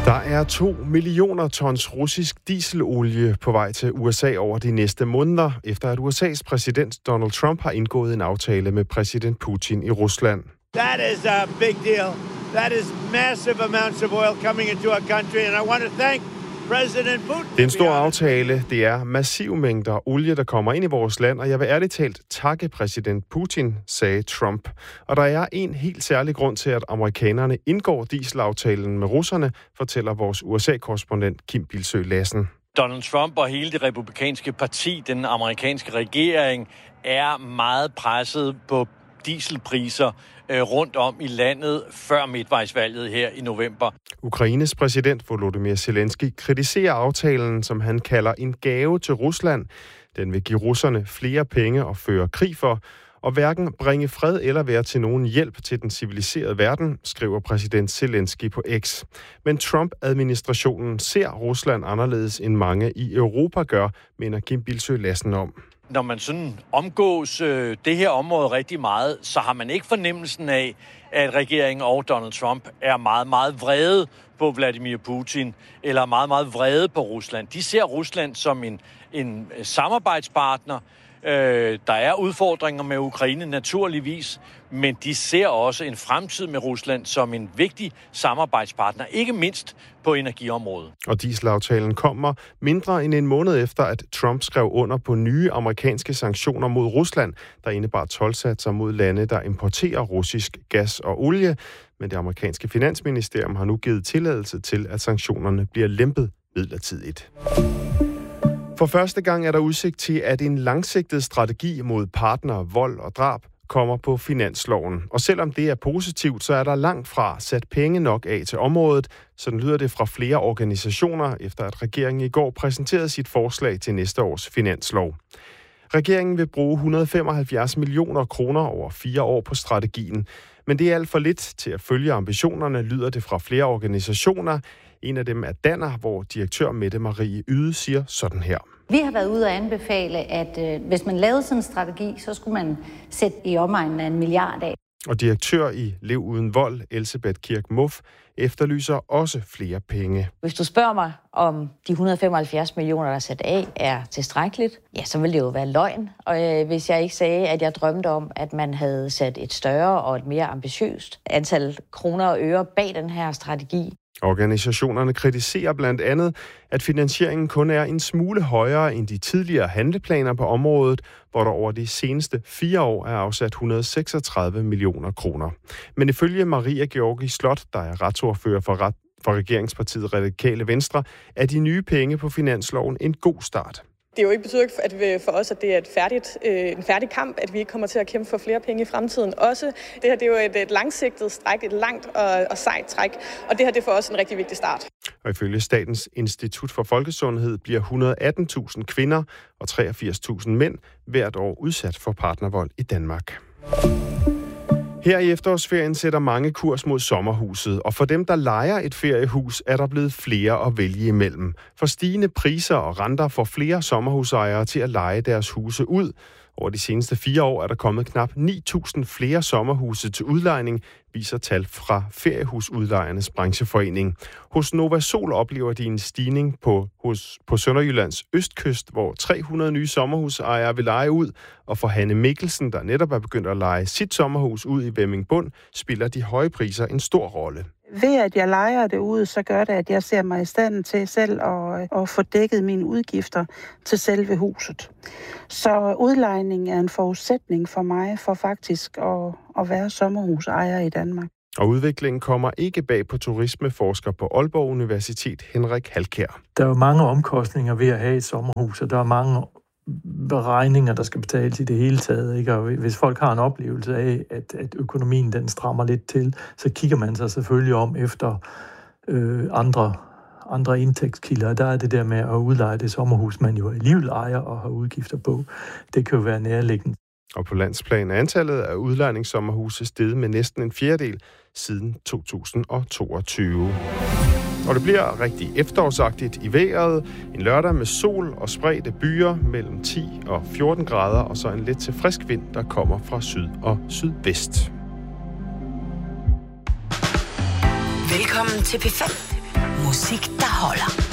Der er 2 millioner tons russisk dieselolie på vej til USA over de næste måneder, efter at USA's præsident Donald Trump har indgået en aftale med præsident Putin i Rusland. That is a big deal. That is massive amounts of oil coming into our country, and I want to thank President Putin. Det er en stor aftale. Det er massive mængder olie, der kommer ind i vores land, og jeg vil ærligt talt takke præsident Putin, sagde Trump. Og der er en helt særlig grund til, at amerikanerne indgår dieselaftalen med russerne, fortæller vores USA-korrespondent Kim Bilsøe Lassen. Donald Trump og hele det republikanske parti, den amerikanske regering, er meget presset på dieselpriser rundt om i landet før midtvejsvalget her i november. Ukraines præsident Volodymyr Zelensky kritiserer aftalen, som han kalder en gave til Rusland. Den vil give russerne flere penge og føre krig for, og hverken bringe fred eller være til nogen hjælp til den civiliserede verden, skriver præsident Zelensky på X. Men Trump-administrationen ser Rusland anderledes end mange i Europa gør, mener Kim Bilsøe Lassen om. Når man sådan omgås det her område rigtig meget, så har man ikke fornemmelsen af, at regeringen og Donald Trump er meget, meget vrede på Vladimir Putin, eller meget, meget vrede på Rusland. De ser Rusland som en samarbejdspartner. Der er udfordringer med Ukraine naturligvis, men de ser også en fremtid med Rusland som en vigtig samarbejdspartner, ikke mindst på energiområdet. Og dieselaftalen kommer mindre end en måned efter, at Trump skrev under på nye amerikanske sanktioner mod Rusland, der indebar toldsatser mod lande, der importerer russisk gas og olie. Men det amerikanske finansministerium har nu givet tilladelse til, at sanktionerne bliver lempet midlertidigt. For første gang er der udsigt til, at en langsigtet strategi mod partnervold og drab kommer på finansloven. Og selvom det er positivt, så er der langt fra sat penge nok af til området. Sådan lyder det fra flere organisationer, efter at regeringen i går præsenterede sit forslag til næste års finanslov. Regeringen vil bruge 175 millioner kroner over 4 år på strategien. Men det er alt for lidt til at følge ambitionerne, lyder det fra flere organisationer. En af dem er Danner, hvor direktør Mette Marie Yde siger sådan her. Vi har været ude at anbefale, at hvis man lavede sådan en strategi, så skulle man sætte i omegnen af 1 milliard af. Og direktør i Lev Uden Vold, Elsebeth Kirk Muff, efterlyser også flere penge. Hvis du spørger mig, om de 175 millioner, der er sat af, er tilstrækkeligt, ja, så vil det jo være løgn. Og hvis jeg ikke sagde, at jeg drømte om, at man havde sat et større og et mere ambitiøst antal kroner og øre bag den her strategi. Organisationerne kritiserer blandt andet, at finansieringen kun er en smule højere end de tidligere handleplaner på området, hvor der over de seneste 4 år er afsat 136 millioner kroner. Men ifølge Maria Georgi Slot, der er retsordfører for regeringspartiet Radikale Venstre, er de nye penge på finansloven en god start. Det er jo ikke betydet for os, at det er en færdig kamp, at vi ikke kommer til at kæmpe for flere penge i fremtiden. Også det her, det er jo et langsigtet stræk, et langt og sejt træk, og det her, det er for os en rigtig vigtig start. Og ifølge Statens Institut for Folkesundhed bliver 118.000 kvinder og 83.000 mænd hvert år udsat for partnervold i Danmark. Her i efterårsferien sætter mange kurs mod sommerhuset, og for dem, der lejer et feriehus, er der blevet flere at vælge imellem. For stigende priser og renter får flere sommerhusejere til at leje deres huse ud. Over de seneste 4 år er der kommet knap 9.000 flere sommerhuse til udlejning, viser tal fra Feriehusudlejernes brancheforening. Hos Nova Sol oplever de en stigning på Sønderjyllands østkyst, hvor 300 nye sommerhusejere vil leje ud. Og for Hanne Mikkelsen, der netop er begyndt at leje sit sommerhus ud i Vemmingbund, spiller de høje priser en stor rolle. Ved at jeg lejer det ud, så gør det, at jeg ser mig i stand til selv at få dækket mine udgifter til selve huset. Så udlejning er en forudsætning for mig for faktisk at være sommerhusejer i Danmark. Og udviklingen kommer ikke bag på turismeforsker på Aalborg Universitet, Henrik Halkjær. Der er jo mange omkostninger ved at have et sommerhus, og der er mange beregninger, der skal betales i det hele taget. Ikke? Og hvis folk har en oplevelse af, at økonomien den strammer lidt til, så kigger man sig selvfølgelig om efter andre indtægtskilder. Der er det der med at udleje det sommerhus, man jo alligevel ejer og har udgifter på. Det kan jo være nærliggende. Og på landsplan er antallet af udlejningssommerhuse steget med næsten en fjerdedel siden 2022. Og det bliver rigtig efterårsagtigt i vejret. En lørdag med sol og spredte byer mellem 10 og 14 grader, og så en lidt til frisk vind, der kommer fra syd og sydvest. Velkommen til P5. Musik, der holder.